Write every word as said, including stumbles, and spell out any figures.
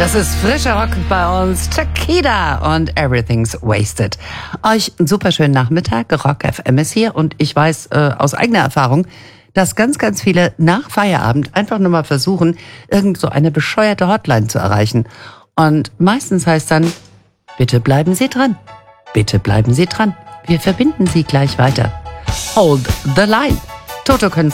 Das ist frischer Rock bei uns. Takida und Everything's Wasted. Euch einen super schönen Nachmittag. Rock F M ist hier und ich weiß äh, aus eigener Erfahrung, dass ganz, ganz viele nach Feierabend einfach nur mal versuchen, irgend so eine bescheuerte Hotline zu erreichen. Und meistens heißt dann, bitte bleiben Sie dran. Bitte bleiben Sie dran. Wir verbinden Sie gleich weiter. Hold the line. Toto können